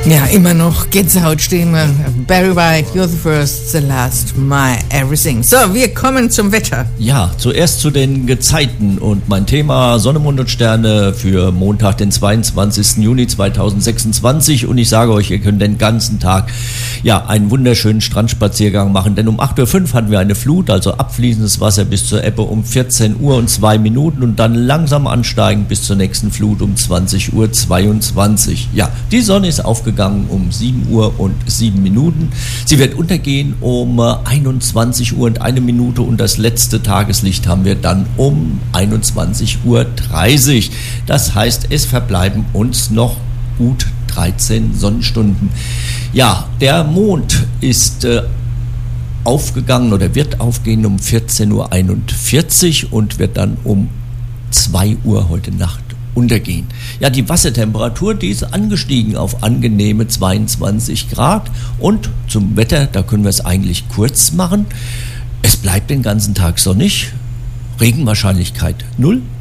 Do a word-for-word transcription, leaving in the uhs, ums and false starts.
Ja, immer noch Gänsehautstimme. Barry White, You're the First, the Last, My Everything. So, wir kommen zum Wetter. Ja, zuerst zu den Gezeiten und mein Thema Sonne, Mond und Sterne für Montag, den zweiundzwanzigsten Juni zweitausendsechsundzwanzig. Und ich sage euch, ihr könnt den ganzen Tag ja einen wunderschönen Strandspaziergang machen, denn um acht Uhr fünf hatten wir eine Flut, also abfließendes Wasser bis zur Ebbe um vierzehn Uhr und zwei Minuten und dann langsam ansteigen bis zur nächsten Flut um zwanzig Uhr zweiundzwanzig. Ja, die Sonne ist aufgegangen um sieben Uhr und sieben Minuten. Sie wird untergehen um einundzwanzig Uhr und eine Minute und das letzte Tageslicht haben wir dann um einundzwanzig Uhr dreißig. Das heißt, es verbleiben uns noch gut dreizehn Sonnenstunden. Ja, der Mond ist äh, aufgegangen oder wird aufgehen um vierzehn Uhr einundvierzig und wird dann um zwei Uhr heute Nacht untergehen. Ja, die Wassertemperatur, die ist angestiegen auf angenehme zweiundzwanzig Grad und zum Wetter, da können wir es eigentlich kurz machen. Es bleibt den ganzen Tag sonnig, Regenwahrscheinlichkeit null.